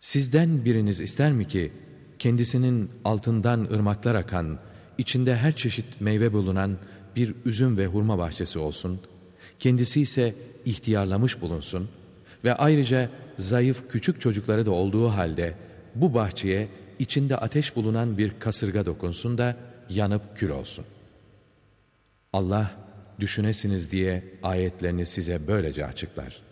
Sizden biriniz ister mi ki, kendisinin altından ırmaklar akan, içinde her çeşit meyve bulunan bir üzüm ve hurma bahçesi olsun, kendisi ise ihtiyarlamış bulunsun ve ayrıca zayıf küçük çocukları da olduğu halde bu bahçeye içinde ateş bulunan bir kasırga dokunsun da yanıp kül olsun. Allah düşünesiniz diye ayetlerini size böylece açıklar.